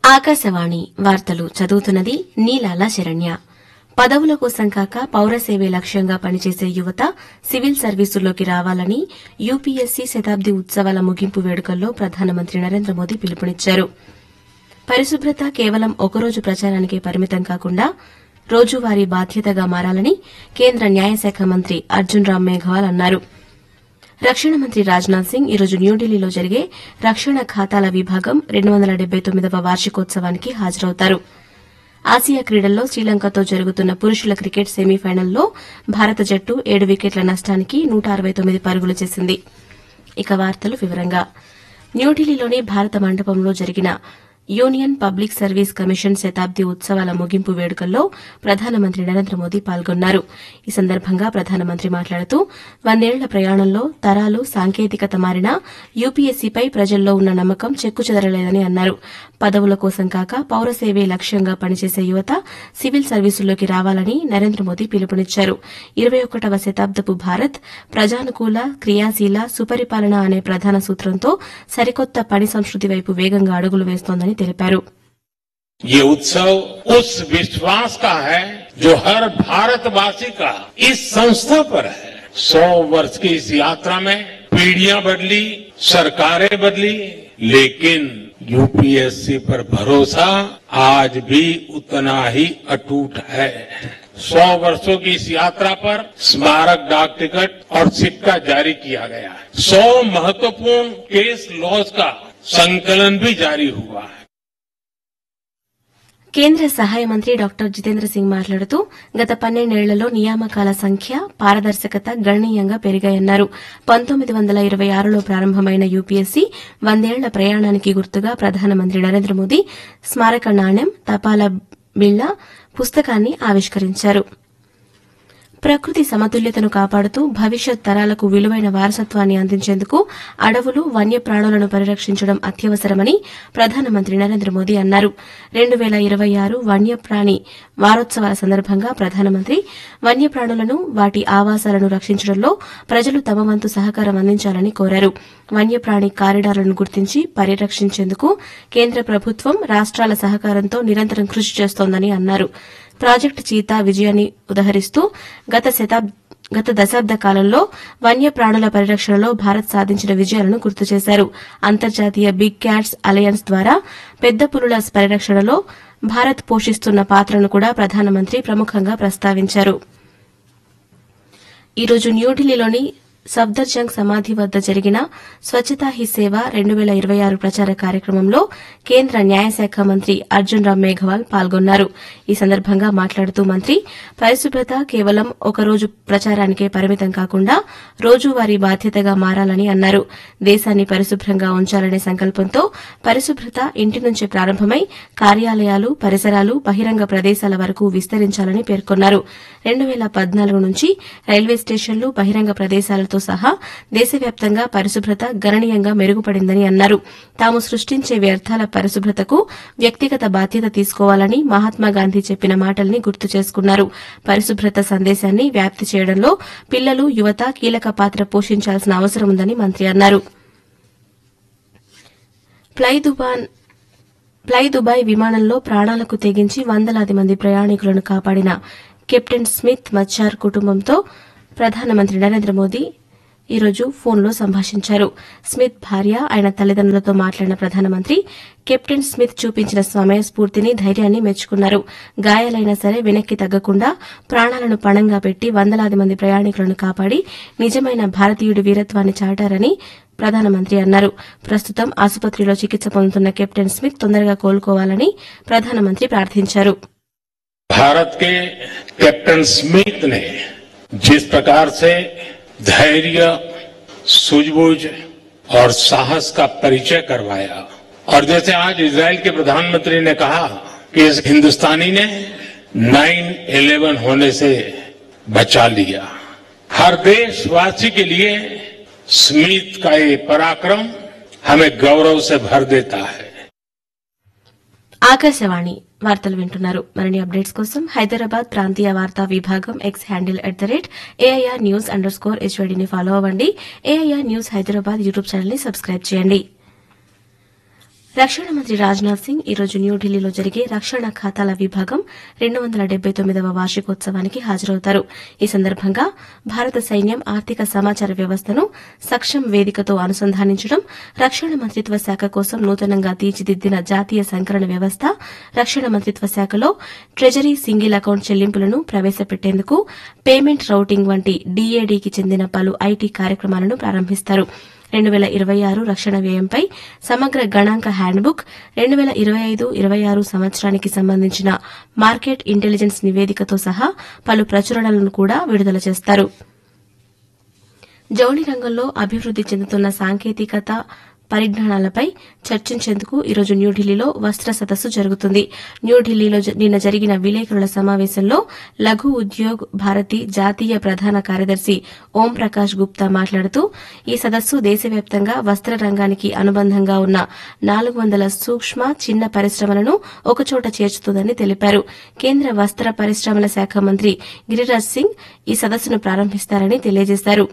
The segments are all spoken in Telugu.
ఆకాశవాణి వార్తలు చదువుతున్నది నీలాల శరణ్య. పదవుల కోసం కాక పౌరసేవే లక్ష్యంగా పనిచేసే యువత సివిల్ సర్వీసుల్లోకి రావాలని యూపీఎస్సీ శతాబ్ది ఉత్సవాల ముగింపు వేడుకల్లో ప్రధానమంత్రి నరేంద్ర మోదీ పిలుపునిచ్చారు. పరిశుభ్రత కేవలం ఒకరోజు ప్రచారానికే పరిమితం కాకుండా రోజువారీ బాధ్యతగా మారాలని కేంద్ర న్యాయశాఖ మంత్రి అర్జున్ రామ్ మేఘవాల్ అన్నారు. రక్షణ మంత్రి రాజ్నాథ్ సింగ్ ఈరోజు న్యూఢిల్లీలో జరిగే రక్షణ ఖాతాల విభాగం 279వ వార్షికోత్సవానికి హాజరవుతారు. ఆసియా క్రీడల్లో శ్రీలంకతో జరుగుతున్న పురుషుల క్రికెట్ సెమీఫైనల్లో భారత జట్టు 7 వికెట్ల నష్టానికి 169 పరుగులు చేసింది. ఇక వార్తలు వివరంగా న్యూఢిల్లీలోని భారత మండపంలో జరిగిన యూనియన్ పబ్లిక్ సర్వీస్ కమిషన్ శతాబ్ది ఉత్సవాల ముగింపు వేడుకల్లో ప్రధానమంత్రి నరేంద్ర మోదీ పాల్గొన్నారు. ఈ సందర్భంగా ప్రధానమంత్రి మాట్లాడుతూ 100 ఏళ్ల ప్రయాణంలో తరాలు సాంకేతికత మారినా యూపీఎస్సీపై ప్రజల్లో ఉన్న నమ్మకం చెక్కుచెదరలేదని అన్నారు. పదవుల కోసం కాక పౌరసేవే లక్ష్యంగా పనిచేసే యువత సివిల్ సర్వీసుల్లోకి రావాలని నరేంద్ర మోదీ పిలుపునిచ్చారు. 21వ శతాబ్దపు భారత్ ప్రజానుకూల, క్రియాశీల, సుపరిపాలన అనే ప్రధాన సూత్రంతో సరికొత్త పని సంస్కృతి వైపు వేగంగా అడుగులు వేస్తోందని తెలిపారు. ये उत्सव उस विश्वास का है जो हर भारतवासी का इस संस्था पर है. 100 वर्ष की इस यात्रा में पीढ़ियां बदली, सरकारें बदली, लेकिन यूपीएससी पर भरोसा आज भी उतना ही अटूट है. 100 वर्षों की इस यात्रा पर स्मारक डाक टिकट और सिक्का जारी किया गया है. 100 महत्वपूर्ण केस लॉज का संकलन भी जारी हुआ है. కేంద్ర సహాయ మంత్రి డాక్టర్ జితేంద్ర సింగ్ మాట్లాడుతూ గత 12 ఏళ్లలో నియామకాల సంఖ్య, పారదర్శకత గణనీయంగా పెరిగాయన్నారు. 1926లో ప్రారంభమైన యూపీఎస్సీ 100 ఏళ్ల ప్రయాణానికి గుర్తుగా ప్రధానమంత్రి నరేంద్ర మోదీ స్మారక నాణ్యం, తపాలా బిళ్ల, పుస్తకాన్ని ఆవిష్కరించారు. ప్రకృతి సమతుల్యతను కాపాడుతూ భవిష్యత్ తరాలకు విలువైన వారసత్వాన్ని అందించేందుకు అడవులు, వన్యప్రాణులను పరిరక్షించడం అత్యవసరమని ప్రధానమంత్రి నరేంద్ర మోదీ అన్నారు. 2026 వన్యప్రాణి వారోత్సవాల సందర్భంగా ప్రధానమంత్రి వన్యప్రాణులను, వాటి ఆవాసాలను రక్షించడంలో ప్రజలు తమ వంతు సహకారం అందించాలని కోరారు. వన్యప్రాణి కారిడార్లను గుర్తించి పరిరక్షించేందుకు కేంద్ర ప్రభుత్వం, రాష్ట్రాల సహకారంతో నిరంతరం కృషి చేస్తోందని అన్నారు. ప్రాజెక్టు చీతా విజయాన్ని ఉదహరిస్తూ గత దశాబ్ద కాలంలో వన్యప్రాణుల పరిరక్షణలో భారత్ సాధించిన విజయాలను గుర్తు చేశారు. అంతర్జాతీయ బిగ్ క్యాట్స్ అలయన్స్ ద్వారా పెద్ద పులుల పరిరక్షణలో భారత్ పోషిస్తున్న పాత్రను కూడా ప్రధానమంత్రి ప్రముఖంగా ప్రస్తావించారు. ఈరోజు న్యూఢిల్లీలోని సఫ్దర్జంగ్ సమాధి వద్ద జరిగిన స్వచ్ఛతా హీ సేవ 2026 ప్రచార కార్యక్రమంలో కేంద్ర న్యాయశాఖ మంత్రి అర్జున్ రామ్ మేఘవాల్ పాల్గొన్నారు. ఈ సందర్భంగా మాట్లాడుతూ మంత్రి పరిశుభ్రత కేవలం ఒకరోజు ప్రచారానికే పరిమితం కాకుండా రోజువారీ బాధ్యతగా మారాలని అన్నారు. దేశాన్ని పరిశుభ్రంగా ఉంచాలనే సంకల్పంతో పరిశుభ్రత ఇంటి నుంచే ప్రారంభమై కార్యాలయాలు, పరిసరాలు, బహిరంగ ప్రదేశాల వరకు విస్తరించాలని పేర్కొన్నారు. 2014 నుంచి రైల్వే స్టేషన్లు, బహిరంగ ప్రదేశాలతో సహా దేశవ్యాప్తంగా పరిశుభ్రత గణనీయంగా మెరుగుపడిందని అన్నారు. తాము సృష్టించే వ్యర్థాల పరిశుభ్రతకు వ్యక్తిగత బాధ్యత తీసుకోవాలని మహాత్మాగాంధీ చెప్పిన మాటల్ని గుర్తు చేసుకున్నారు. పరిశుభ్రత సందేశాన్ని వ్యాప్తి చేయడంలో పిల్లలు, యువత కీలక పాత్ర పోషించాల్సిన అవసరం ఉందని మంత్రి అన్నారు. ఫ్లై దుబాయ్ విమానంలో ప్రాణాలకు తెగించి వందలాది మంది ప్రయాణికులను కాపాడిన కెప్టెన్ స్మిత్ మచ్చార్ కుటుంబంతో ప్రధానమంత్రి నరేంద్ర మోదీ ఈరోజు ఫోన్లో సంభాషించారు. స్మిత్ భార్య, ఆయన తల్లిదండ్రులతో మాట్లాడిన ప్రధానమంత్రి కెప్టెన్ స్మిత్ చూపించిన సమయస్ఫూర్తిని, ధైర్యాన్ని మెచ్చుకున్నారు. గాయాలైనా సరే వెనక్కి తగ్గకుండా ప్రాణాలను పణంగా పెట్టి వందలాది మంది ప్రయాణికులను కాపాడి నిజమైన భారతీయుడి వీరత్వాన్ని చాటారని ప్రధానమంత్రి అన్నారు. ప్రస్తుతం ఆసుపత్రిలో చికిత్స పొందుతున్న కెప్టెన్ స్మిత్ తొందరగా కోలుకోవాలని ప్రధానమంత్రి ప్రార్థించారు. भारत के कैप्टन स्मिथ ने जिस प्रकार से धैर्य, सूझबूझ और साहस का परिचय करवाया, और जैसे आज इजराइल के प्रधानमंत्री ने कहा कि इस हिंदुस्तानी ने 9/11 होने से बचा लिया, हर देशवासी के लिए स्मिथ का ये पराक्रम हमें गौरव से भर देता है. ఆకాశవాణి వార్తలు వింటున్నారు. మరిన్ని అప్డేట్స్ కోసం హైదరాబాద్ ప్రాంతీయ వార్తా విభాగం ఎక్స్ హ్యాండిల్ @AIR_News_HYD ఫాలో అవ్వండి. AIR news Hyderabad YouTube channel ని సబ్స్క్రైబ్ చేయండి. రక్షణ మంత్రి రాజ్నాథ్ సింగ్ ఈరోజు న్యూఢిల్లీలో జరిగే రక్షణ ఖాతాల విభాగం 279వ వార్షికోత్సవానికి హాజరవుతారు. ఈ సందర్భంగా భారత సైన్యం ఆర్థిక సమాచార వ్యవస్థను సక్షమ్ వేదికతో అనుసంధానించడం, రక్షణ మంత్రిత్వ శాఖ కోసం నూతనంగా తీర్చిదిద్దిన జాతీయ సంకలన వ్యవస్థ, రక్షణ మంత్రిత్వ శాఖలో ట్రెజరీ సింగిల్ అకౌంట్ చెల్లింపులను ప్రవేశపెట్టేందుకు పేమెంట్ రౌటింగ్ వంటి డీఏడీకి చెందిన పలు ఐటీ కార్యక్రమాలను ప్రారంభిస్తారు. 2026 రక్షణ వ్యయంపై సమగ్ర గణాంక హ్యాండ్బుక్, 2025-26 సంవత్సరానికి సంబంధించిన మార్కెట్ ఇంటెలిజెన్స్ నివేదికతో సహా పలు ప్రచురణలను కూడా విడుదల చేస్తారు. జౌళి రంగంలో అభివృద్ది చెందుతున్న సాంకేతికత పరిజ్ఞానాలపై చర్చించేందుకు ఈరోజు న్యూఢిల్లీలో వస్త్ర సదస్సు జరుగుతుంది. న్యూఢిల్లీలో నిన్న జరిగిన విలేకరుల సమావేశంలో లఘు ఉద్యోగ్ భారతి జాతీయ ప్రధాన కార్యదర్శి ఓం ప్రకాష్ గుప్తా మాట్లాడుతూ ఈ సదస్సు దేశవ్యాప్తంగా వస్త్ర రంగానికి అనుబంధంగా ఉన్న 400 సూక్ష్మ చిన్న పరిశ్రమలను ఒకచోట చేర్చుతుందని తెలిపారు. కేంద్ర వస్త్ర పరిశ్రమల శాఖ మంత్రి గిరిరాజ్ సింగ్ ఈ సదస్సును ప్రారంభిస్తారని తెలియజేశారు.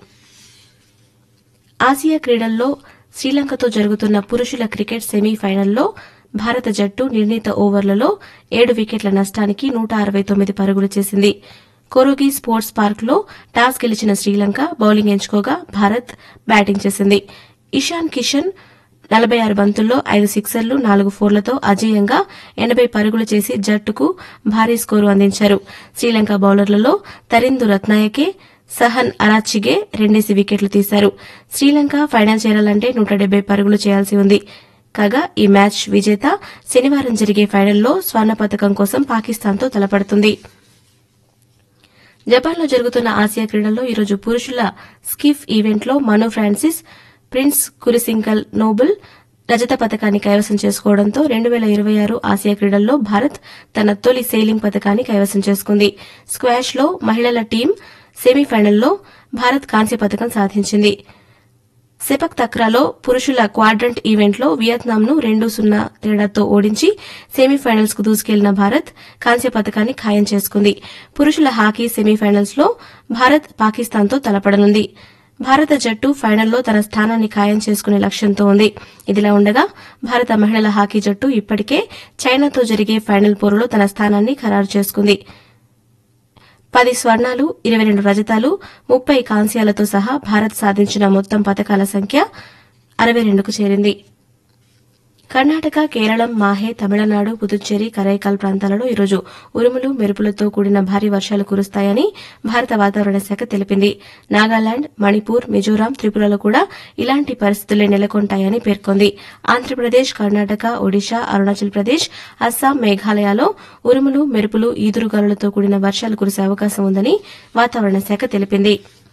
ఆసియా క్రీడల్లో శ్రీలంకతో జరుగుతున్న పురుషుల క్రికెట్ సెమీఫైనల్లో భారత జట్టు నిర్ణీత ఓవర్లలో 7 వికెట్ల నష్టానికి 169 పరుగులు చేసింది. కొరోగి స్పోర్ట్స్ పార్క్లో టాస్ గెలిచిన శ్రీలంక బౌలింగ్ ఎంచుకోగా భారత్ బ్యాటింగ్ చేసింది. ఇషాన్ కిషన్ 46 బంతుల్లో 5 సిక్సర్లు 4 ఫోర్లతో అజేయంగా 80 పరుగులు చేసి జట్టుకు భారీ స్కోరు అందించారు. శ్రీలంక బౌలర్లలో తరిందు రత్నాయకే, సహన్ అరాచిగే 2 వికెట్లు తీశారు. శ్రీలంక ఫైనల్ చేరాలంటే 170 పరుగులు చేయాల్సి ఉంది. కాగా ఈ మ్యాచ్ విజేత శనివారం జరిగే ఫైనల్లో స్వర్ణ పతకం కోసం పాకిస్తాన్తో తలపడుతుంది. జపాన్లో జరుగుతున్న ఆసియా క్రీడల్లో ఈరోజు పురుషుల స్కిఫ్ ఈవెంట్లో మను ఫ్రాన్సిస్, ప్రిన్స్ కురిసింకల్ నోబుల్ రజత పతకాన్ని కైవసం చేసుకోవడంతో 2026 ఆసియా క్రీడల్లో భారత్ తన తొలి సెయిలింగ్ పతకాన్ని కైవసం చేసుకుంది. స్క్వాష్లో మహిళల టీం సెమీఫైనల్లో భారత్ కాంస్య పతకం సాధించింది. సెపక్ తక్రాలో పురుషుల క్వాడ్రంట్ ఈవెంట్లో వియత్నాంను 2-0 తేడాతో ఓడించి సెమీఫైనల్స్ కు దూసుకెళ్లిన భారత్ కాంస్య పతకాన్ని ఖాయం చేసుకుంది. పురుషుల హాకీ సెమీఫైనల్స్ లో భారత్ పాకిస్తాన్తో తలపడనుంది. భారత జట్టు ఫైనల్లో తన స్థానాన్ని ఖాయం చేసుకునే లక్ష్యంతో ఉంది. ఇదిలా ఉండగా భారత మహిళల హాకీ జట్టు ఇప్పటికే చైనాతో జరిగే ఫైనల్ పోరులో తన స్థానాన్ని ఖరారు చేసుకుంది. 10 స్వర్ణాలు, 22 రజతాలు, 30 కాంస్యాలతో సహా భారత్ సాధించిన మొత్తం పతకాల సంఖ్య 62కు చేరింది. కర్ణాటక, కేరళం, మాహే, తమిళనాడు, పుదుచ్చేరి, కరైకాల్ ప్రాంతాలలో ఈరోజు ఉరుములు, మెరుపులతో కూడిన భారీ వర్షాలు కురుస్తాయని భారత వాతావరణ శాఖ తెలిపింది. నాగాలాండ్, మణిపూర్, మిజోరాం, త్రిపురలో కూడా ఇలాంటి పరిస్థితులే నెలకొంటాయని పేర్కొంది. ఆంధ్రప్రదేశ్, కర్ణాటక, ఒడిశా, అరుణాచల్ ప్రదేశ్, అస్సాం, మేఘాలయలో ఉరుములు, మెరుపులు, ఈదురుగాలులతో కూడిన వర్షాలు కురిసే అవకాశం ఉందని వాతావరణ శాఖ తెలిపింది.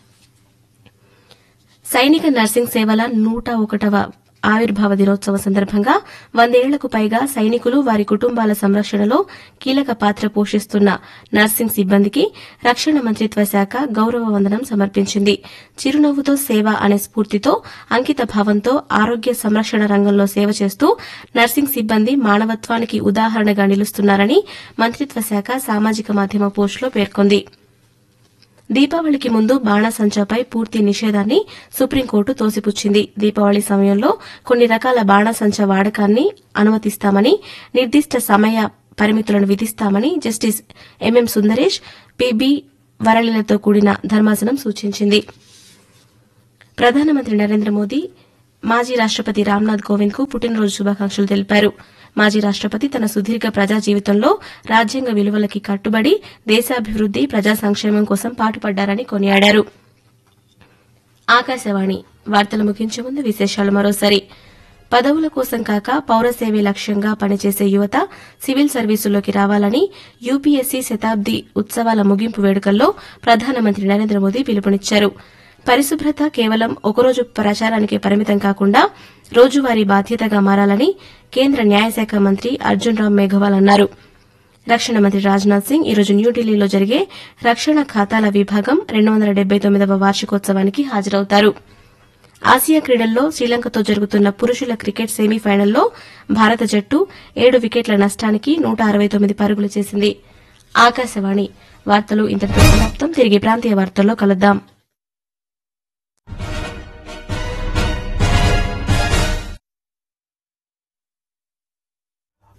సైనిక నర్సింగ్ సేవల 101వ ఆవిర్భావ దినోత్సవం సందర్భంగా 100 ఏళ్లకు పైగా సైనికులు, వారి కుటుంబాల సంరక్షణలో కీలక పాత్ర పోషిస్తున్న నర్సింగ్ సిబ్బందికి రక్షణ మంత్రిత్వ శాఖ గౌరవ వందనం సమర్పించింది. చిరునవ్వుతో సేవ అనే స్ఫూర్తితో, అంకిత భావంతో ఆరోగ్య సంరక్షణ రంగంలో సేవ చేస్తూ నర్సింగ్ సిబ్బంది మానవత్వానికి ఉదాహరణగా నిలుస్తున్నారని మంత్రిత్వ శాఖ సామాజిక మాధ్యమ పోస్టులో పేర్కొంది. దీపావళికి ముందు బాణాసంచాపై పూర్తి నిషేధాన్ని సుప్రీంకోర్టు తోసిపుచ్చింది. దీపావళి సమయంలో కొన్ని రకాల బాణాసంచా వాడకాన్ని అనుమతిస్తామని, నిర్దిష్ట సమయ పరిమితులను విధిస్తామని జస్టిస్ ఎంఎం సుందరేష్, పిబి వరళిలతో కూడిన ధర్మాసనం సూచించింది. ప్రధానమంత్రి నరేంద్ర మోదీ మాజీ రాష్టపతి రామ్నాథ్ కోవింద్ కు పుట్టినరోజు శుభాకాంక్షలు తెలిపారు. మాజీ రాష్టపతి తన సుదీర్ఘ ప్రజా జీవితంలో రాజ్యాంగ విలువలకి కట్టుబడి దేశాభివృద్ది, ప్రజా సంక్షేమం కోసం పాటుపడ్డారని కొనియాడారు. ఆకాశవాణి వార్తలు ముగించే ముందు విశేషాలు మరోసారి. పదవుల కోసం కాక పౌర సేవే లక్ష్యంగా పనిచేసే యువత సివిల్ సర్వీసుల్లోకి రావాలని యూపీఎస్సీ శతాబ్ది ఉత్సవాల ముగింపు వేడుకల్లో ప్రధానమంత్రి నరేంద్ర మోదీ పిలుపునిచ్చారు. పరిశుభ్రత కేవలం ఒకరోజు ప్రచారానికి పరిమితం కాకుండా రోజువారీ బాధ్యతగా మారాలని కేంద్ర న్యాయశాఖ మంత్రి అర్జున్ రామ్ మేఘవాల్ అన్నారు. రక్షణ మంత్రి రాజ్నాథ్ సింగ్ ఈరోజు న్యూఢిల్లీలో జరిగే రక్షణ ఖాతాల విభాగం 279వ వార్షికోత్సవానికి హాజరవుతారు. ఆసియా క్రీడల్లో శ్రీలంకతో జరుగుతున్న పురుషుల క్రికెట్ సెమీఫైనల్లో భారత జట్టు 7 వికెట్ల నష్టానికి 169 పరుగులు చేసింది. ఆకాశవాణి వార్తలు ఇంతటితో సమాప్తం. తిరిగి ప్రాంతీయ వార్తల్లో కలుద్దాం.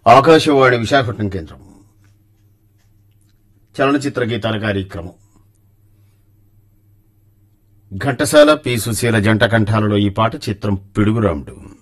ఆకాశవాణి విశాఖపట్నం కేంద్రం. చలనచిత్ర గీతాల కార్యక్రమం. ఘంటసాల పి. సుశీల జంట కంఠాలలో ఈ పాట చిత్రం పిడుగురాముడు.